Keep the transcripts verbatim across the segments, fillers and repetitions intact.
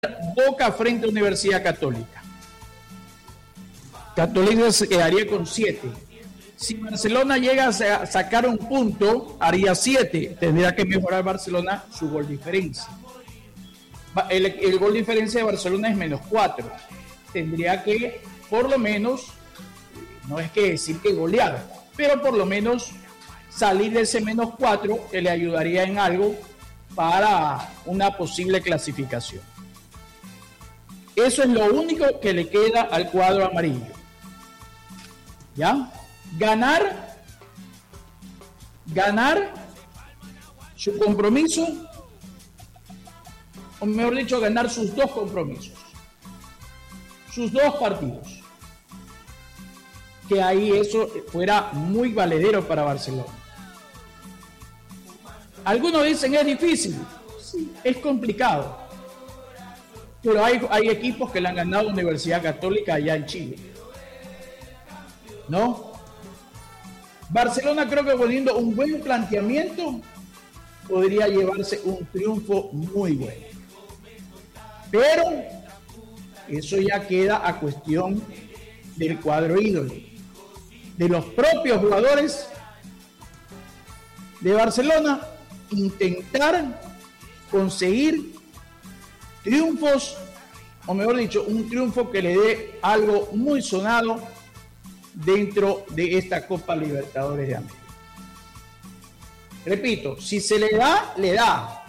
Boca frente a Universidad Católica. Católica se quedaría con siete. Si Barcelona llega a sacar un punto, haría siete. Tendría que mejorar Barcelona su gol diferencia. El, el gol diferencia de Barcelona es menos cuatro. Tendría que, por lo menos, no es que decir que golear, pero por lo menos salir de ese menos cuatro que le ayudaría en algo para una posible clasificación. Eso es lo único que le queda al cuadro amarillo. ¿Ya? Ganar, ganar su compromiso, o mejor dicho, ganar sus dos compromisos, sus dos partidos. Que ahí eso fuera muy valedero para Barcelona. Algunos dicen es difícil, sí, es complicado. Pero hay, hay equipos que le han ganado a Universidad Católica allá en Chile. ¿No? Barcelona creo que poniendo un buen planteamiento podría llevarse un triunfo muy bueno. Pero eso ya queda a cuestión del cuadro ídolo, de los propios jugadores de Barcelona, intentar conseguir triunfos, o mejor dicho, un triunfo que le dé algo muy sonado dentro de esta Copa Libertadores de América. Repito, si se le da, le da.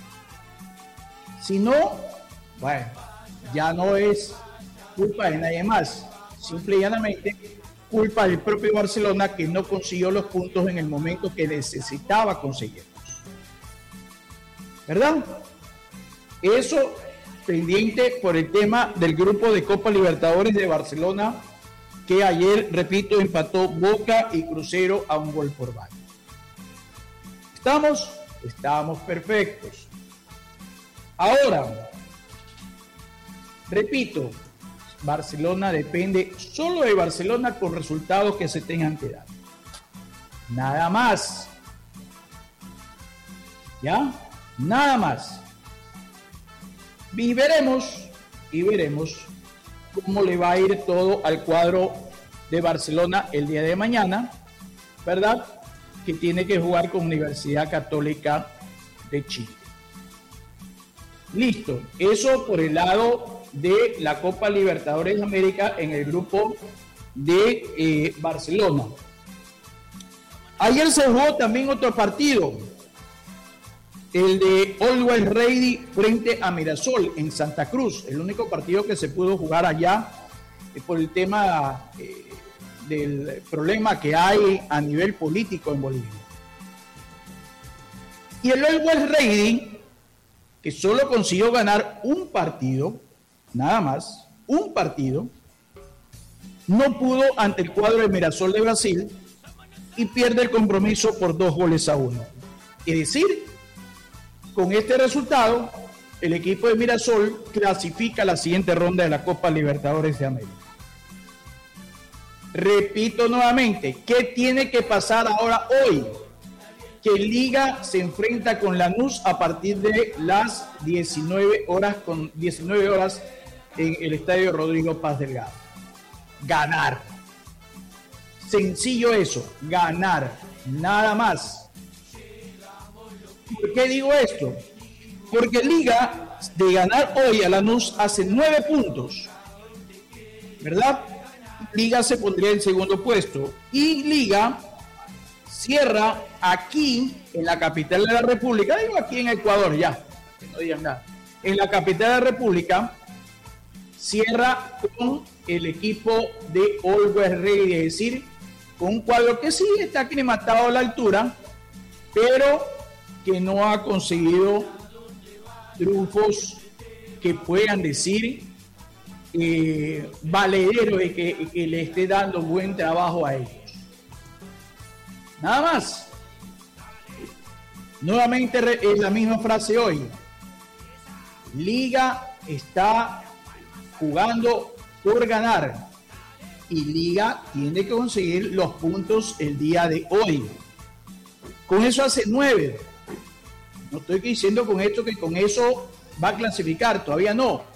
Si no, bueno, ya no es culpa de nadie más. Simple y llanamente, culpa del propio Barcelona que no consiguió los puntos en el momento que necesitaba conseguirlos. ¿Verdad? Eso pendiente por el tema del grupo de Copa Libertadores de Barcelona, que ayer, repito, empató Boca y Cruzeiro a un gol por bando. ¿Estamos? Estamos perfectos. Ahora, repito, Barcelona depende solo de Barcelona con resultados que se tengan que dar. Nada más. ¿Ya? Nada más. Y veremos, y veremos cómo le va a ir todo al cuadro de Barcelona el día de mañana, ¿verdad? Que tiene que jugar con Universidad Católica de Chile. Listo, eso por el lado de la Copa Libertadores de América en el grupo de eh, Barcelona. Ayer se jugó también otro partido, el de Always Ready frente a Mirasol en Santa Cruz, el único partido que se pudo jugar allá eh, por el tema eh, del problema que hay a nivel político en Bolivia. Y el Always Ready, que solo consiguió ganar un partido, nada más, un partido, no pudo ante el cuadro de Mirasol de Brasil y pierde el compromiso por dos goles a uno. Es decir, con este resultado, el equipo de Mirasol clasifica la siguiente ronda de la Copa Libertadores de América. Repito nuevamente, ¿qué tiene que pasar ahora hoy? Que Liga se enfrenta con Lanús a partir de las diecinueve horas, con diecinueve horas en el estadio Rodrigo Paz Delgado. Ganar. Sencillo eso, ganar, nada más. ¿Por qué digo esto? Porque Liga, de ganar hoy a Lanús, hace nueve puntos, ¿verdad? Liga se pondría en segundo puesto y Liga cierra aquí en la capital de la República, digo aquí en Ecuador ya, que no digan nada, en la capital de la República cierra con el equipo de Always Ready, es decir, con un cuadro que sí está aclimatado a la altura, pero que no ha conseguido triunfos que puedan decir eh, valedero de que, que le esté dando buen trabajo a ellos. Nada más. Nuevamente es la misma frase hoy. Liga está jugando por ganar y Liga tiene que conseguir los puntos el día de hoy. Con eso hace nueve. No estoy diciendo con esto que con eso va a clasificar, todavía no.